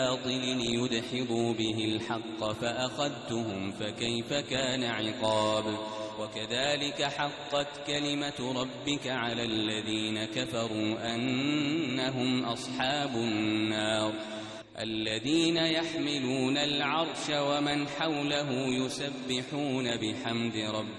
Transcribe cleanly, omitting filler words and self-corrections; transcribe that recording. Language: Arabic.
بالباطل ليدحضوا به الحق فأخذتهم فكيف كان عقاب وكذلك حقت كلمة ربك على الذين كفروا أنهم أصحاب النار الذين يحملون العرش ومن حوله يسبحون بحمد ربهم